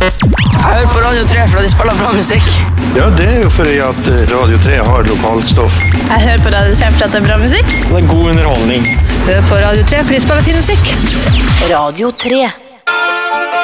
Jeg hører på Radio 3 for at de spiller bra musikk. Ja, det jo fordi at Radio 3 har lokalt stoff. Jeg hører på Radio 3 for at det bra musikk. Det god underholdning. Hør på Radio 3 for de spiller fin musikk. Radio 3.